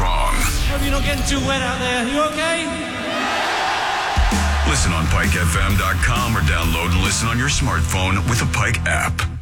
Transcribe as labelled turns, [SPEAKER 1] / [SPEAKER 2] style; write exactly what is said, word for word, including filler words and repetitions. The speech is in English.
[SPEAKER 1] Armstrong.
[SPEAKER 2] Hope you're not getting too wet out there. You okay?
[SPEAKER 1] Listen on Pike F M dot com or download and listen on your smartphone with the Pike app.